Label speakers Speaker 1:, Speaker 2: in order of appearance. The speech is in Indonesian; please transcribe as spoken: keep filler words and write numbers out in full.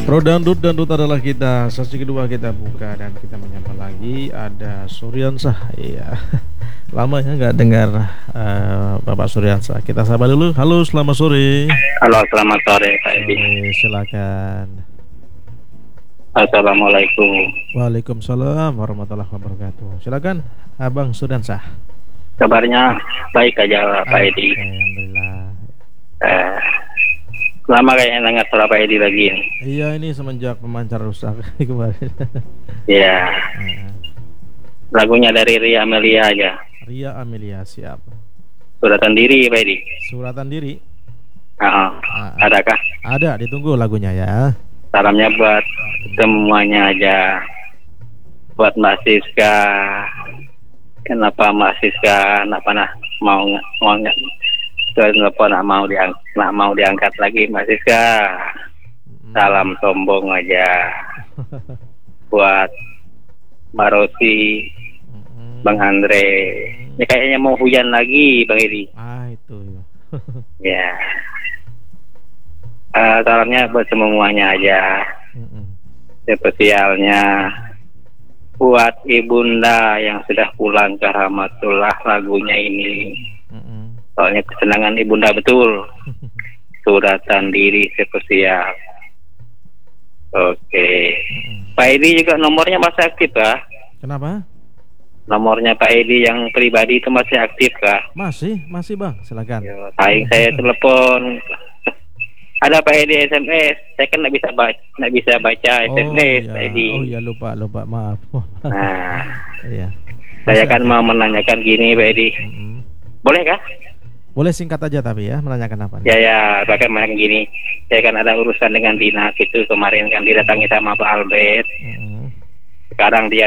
Speaker 1: Pro Dangdut, Dangdut adalah kita. Sesi kedua kita buka dan kita menyapa lagi ada Suryansah. Iya. Lama ya nggak dengar uh, Bapak Suryansah. Kita sapa dulu. Halo, selamat sore.
Speaker 2: Halo, selamat sore Pak Edi.
Speaker 1: Oke, silakan.
Speaker 2: Assalamualaikum.
Speaker 1: Waalaikumsalam warahmatullahi wabarakatuh. Silakan, Abang Suryansah.
Speaker 2: Kabarnya baik aja Pak Edi.
Speaker 1: Alhamdulillah.
Speaker 2: Eh, lama kayaknya dengar suara Pak Edi lagi ini.
Speaker 1: Iya, ini semenjak pemancar rusak kemarin.
Speaker 2: Iya.
Speaker 1: Nah,
Speaker 2: Lagunya dari Ria Amelia aja.
Speaker 1: Ria Amelia, siap.
Speaker 2: Suratan diri Pak Edi.
Speaker 1: Suratan diri.
Speaker 2: Ah,
Speaker 1: Ah,
Speaker 2: adakah?
Speaker 1: Ada, ditunggu lagunya ya.
Speaker 2: Salamnya buat semuanya aja. Buat Mbak Siska. Kenapa Mbak Siska nak pernah mau mau nggak? Telepon nak mau diang nak mau diangkat lagi Mbak Siska. Salam sombong aja. Buat Mbak Rosi, Bang Andre. Ini kayaknya mau hujan lagi Bang Edi.
Speaker 1: Ah, itu.
Speaker 2: Ya. Uh, salamnya buat semuanya aja. Spesialnya buat ibunda yang sudah pulang ke Rahmatullah, lagunya ini. Soalnya kesenangan ibunda betul. Suratan diri spesial. Oke. Pak Edi juga nomornya masih aktif kah?
Speaker 1: Kenapa?
Speaker 2: Nomornya Pak Edi yang pribadi itu masih aktif kah?
Speaker 1: Masih, masih Bang, silakan.
Speaker 2: Yo, saya saya telepon. Ada Pak Edi S M S. Saya kan nggak bisa baca, nggak bisa baca S M S
Speaker 1: iya.
Speaker 2: Pak Edi.
Speaker 1: Oh iya, lupa, lupa, maaf.
Speaker 2: Nah,
Speaker 1: Iya.
Speaker 2: saya
Speaker 1: Masih
Speaker 2: kan
Speaker 1: ada.
Speaker 2: mau menanyakan gini Pak Edi.
Speaker 1: Mm-mm.
Speaker 2: Boleh kah?
Speaker 1: Boleh singkat aja tapi ya, menanyakan apa nih?
Speaker 2: Ya ya, bahkan menanyakan gini. Saya kan ada urusan dengan dinas itu kemarin kan didatangi sama Pak Albert.
Speaker 1: Mm-mm.
Speaker 2: Sekarang dia